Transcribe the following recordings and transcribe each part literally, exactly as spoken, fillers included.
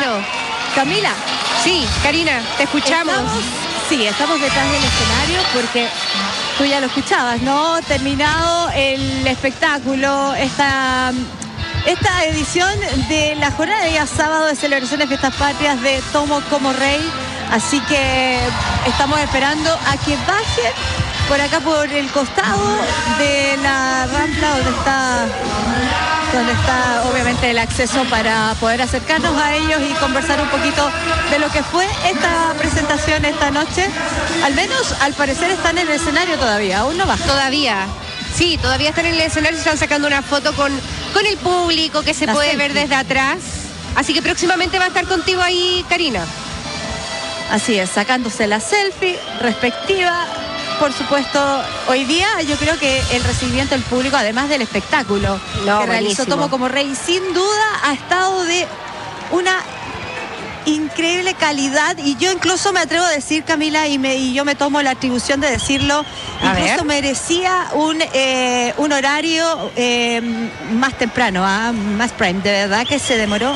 Bueno, Camila. Sí, Karina, te escuchamos. Estamos, sí, estamos detrás del escenario porque tú ya lo escuchabas, ¿no? Terminado el espectáculo, esta, esta edición de la jornada de día sábado de celebraciones de fiestas patrias de Tomo como Rey. Así que estamos esperando a que bajen por acá por el costado de la rampla donde está donde está obviamente el acceso para poder acercarnos a ellos y conversar un poquito de lo que fue esta presentación esta noche. Al menos al parecer están en el escenario todavía, aún no bajan. Todavía, sí, todavía están en el escenario, están sacando una foto con, con el público que se La puede selfie. ver desde atrás. Así que próximamente va a estar contigo ahí, Karina. Así es, sacándose la selfie respectiva. Por supuesto, hoy día yo creo que el recibimiento del público, además del espectáculo No, que realizó buenísimo. Tomo como Rey, sin duda ha estado de una increíble calidad. Y yo incluso me atrevo a decir, Camila, y, me, y yo me tomo la atribución de decirlo, A incluso ver. merecía un, eh, un horario eh, más temprano, ¿ah? Más prime, de verdad que se demoró.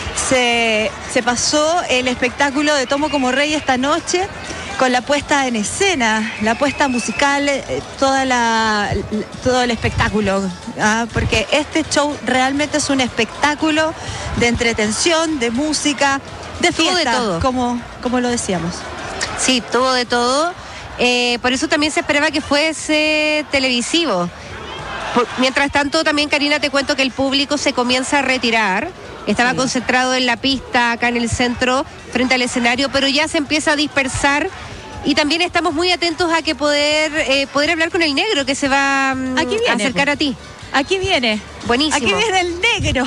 Se, se pasó el espectáculo de Tomo como Rey esta noche con la puesta en escena, la puesta musical, eh, toda la, todo el espectáculo, ¿ah? Porque este show realmente es un espectáculo de entretención, de música, de Tuvo de fiesta, todo. como, como lo decíamos. Sí, tuvo de todo. Eh, por eso también se esperaba que fuese televisivo. Por- mientras tanto, también, Karina, te cuento que el público se comienza a retirar. Estaba Sí. concentrado en la pista, acá en el centro, frente al escenario, pero ya se empieza a dispersar. Y también estamos muy atentos a que poder, eh, poder hablar con el negro, que se va mm, Aquí viene, a acercar po. a ti. Aquí viene, Buenísimo. aquí viene el negro,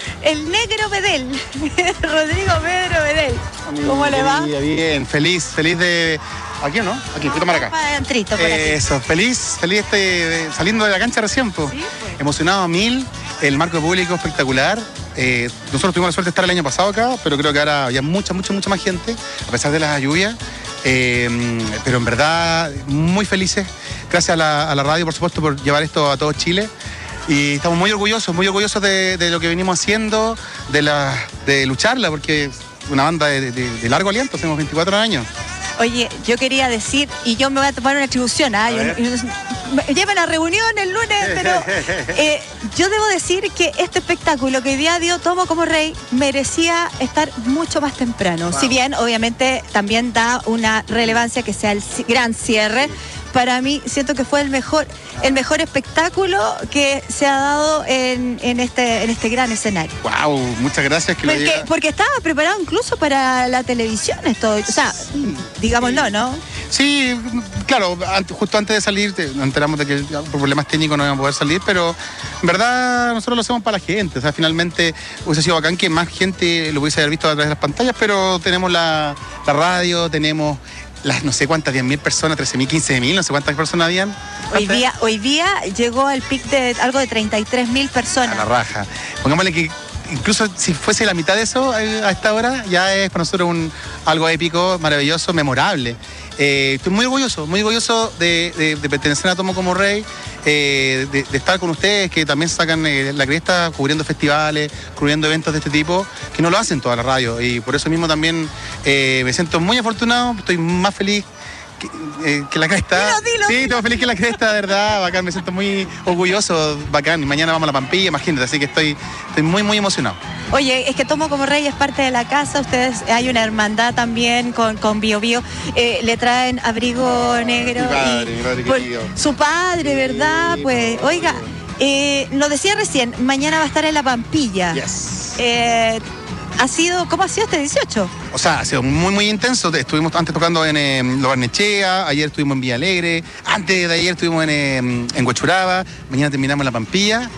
el negro Bedel, Rodrigo Pedro Bedel. ¿Cómo le va? Bien, bien, feliz, feliz de... ¿Aquí o no? Aquí, voy a tomar acá. Para adentrito, por aquí. Eh, Eso, feliz, feliz este, de- saliendo de la cancha recién, po. Sí, pues. Emocionado a mil, el marco de público espectacular. Eh, nosotros tuvimos la suerte de estar el año pasado acá, pero creo que ahora había mucha, mucha, mucha más gente, a pesar de las lluvias. Eh, pero en verdad, muy felices. Gracias a la, a la radio, por supuesto, por llevar esto a todo Chile. Y estamos muy orgullosos, muy orgullosos de, de lo que venimos haciendo, de, la, de lucharla, porque es una banda de, de- de largo aliento, tenemos veinticuatro años. Oye, yo quería decir, y yo me voy a tomar una atribución, ¿ah? A Yo- ver. yo- me- lleva la reunión el lunes, pero eh, yo debo decir que este espectáculo que hoy día dio Tomo como Rey merecía estar mucho más temprano. Wow. Si bien, obviamente, también da una relevancia que sea el ci- gran cierre. Para mí, siento que fue el mejor, el mejor espectáculo que se ha dado en, en este, en este gran escenario. Wow, muchas gracias. Que lo Porque, diga. porque estaba preparado incluso para la televisión esto. O sea, digámoslo, ¿no? Sí, claro, antes- justo antes de salir te- nos enteramos de que por problemas técnicos no íbamos a poder salir, pero en verdad nosotros lo hacemos para la gente. O sea, finalmente hubiese sido bacán que más gente lo hubiese haber visto a través de las pantallas, pero tenemos la, la radio, tenemos las no sé cuántas, diez mil personas, trece mil, quince mil, no sé cuántas personas habían. Hoy día, hoy día llegó al pic de algo de treinta y tres mil A personas. la raja. Pongámosle que incluso si fuese la mitad de eso eh, a esta hora, ya es para nosotros un, algo épico, maravilloso, memorable. Eh, estoy muy orgulloso, muy orgulloso de, de- de pertenecer a Tomo como Rey, eh, de, de estar con ustedes, que también sacan eh, la cresta cubriendo festivales, cubriendo eventos de este tipo, que no lo hacen toda la radio. Y por eso mismo también eh, me siento muy afortunado, estoy más feliz que, eh, que la cresta. Dilo, dilo, sí, dilo. estoy feliz que la cresta, de verdad, bacán, me siento muy orgulloso, bacán. Mañana vamos a la Pampilla, imagínate, así que estoy, estoy muy, muy emocionado. Oye, es que Tomo como Rey es parte de la casa. Ustedes, hay una hermandad también con, con Bio Bio. Eh, le traen abrigo negro. Mi padre, y- mi padre por- querido. su padre, ¿verdad? Sí, Pues, por- oiga, eh, lo decía recién, mañana va a estar en la Pampilla. Yes. Eh, ha sido, ¿cómo ha sido este dieciocho? O sea, ha sido muy, muy intenso. Estuvimos antes tocando en eh, Lo Barnechea, ayer estuvimos en Villa Alegre, antes de ayer estuvimos en, eh, en Huachuraba, mañana terminamos en La Pampilla.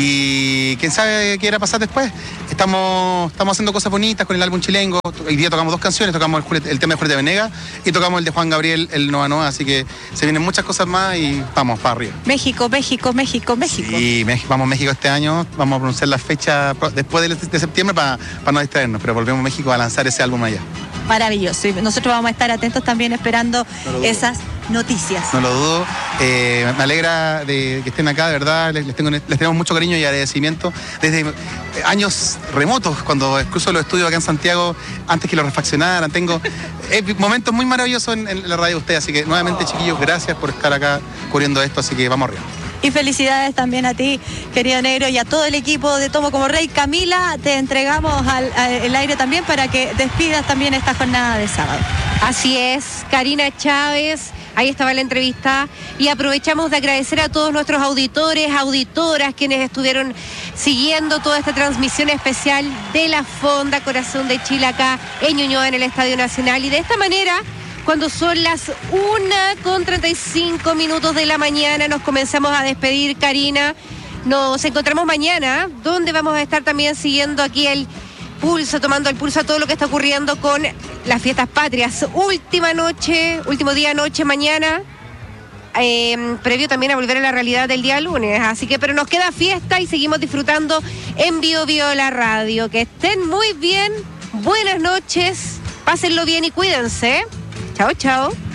Y quién sabe qué irá a pasar después. Estamos, estamos haciendo cosas bonitas con el álbum Chilengo. Hoy día tocamos dos canciones, tocamos el, Juliet- el tema de Julieta Venegas y tocamos el de Juan Gabriel, el Nova Nova, así que se vienen muchas cosas más y vamos para arriba. México, México, México, México. Sí, Mex- vamos a México este año, vamos a pronunciar la fecha pro- después del- de septiembre para no distraernos, pero volvemos a México a lanzar ese álbum allá. Maravilloso. Y nosotros vamos a estar atentos también esperando No lo dudo. esas noticias. No lo dudo. Eh, me alegra de que estén acá, de verdad. Les, les, tengo, les tenemos mucho cariño y agradecimiento desde años remotos, cuando incluso los estudios acá en Santiago, antes que lo refaccionaran. Tengo eh, momentos muy maravillosos en, en la radio de ustedes. Así que nuevamente, chiquillos, gracias por estar acá cubriendo esto. Así que vamos arriba. Y felicidades también a ti, querido Negro, y a todo el equipo de Tomo como Rey. Camila, te entregamos al, al el aire también para que despidas también esta jornada de sábado. Así es, Karina Chávez, ahí estaba la entrevista, y aprovechamos de agradecer a todos nuestros auditores, auditoras, quienes estuvieron siguiendo toda esta transmisión especial de la Fonda Corazón de Chile acá en Ñuñoa, en el Estadio Nacional. Y de esta manera, cuando son las una con treinta y cinco minutos de la mañana, nos comenzamos a despedir, Karina. Nos encontramos mañana, donde vamos a estar también siguiendo aquí el pulso, tomando el pulso a todo lo que está ocurriendo con las fiestas patrias. Última noche, último día noche mañana, eh, previo también a volver a la realidad del día lunes. Así que, pero nos queda fiesta y seguimos disfrutando en Bio Bio la radio. Que estén muy bien, buenas noches, pásenlo bien y cuídense. Chao, chao.